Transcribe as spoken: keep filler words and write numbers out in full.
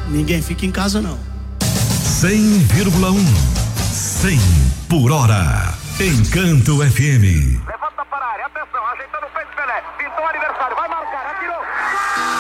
ninguém fica em casa não. cem vírgula um, cem por hora. Encanto F M. Levanta para a área, atenção, ajeitando o peito, Pelé. Pintou o aniversário, vai marcar, atirou.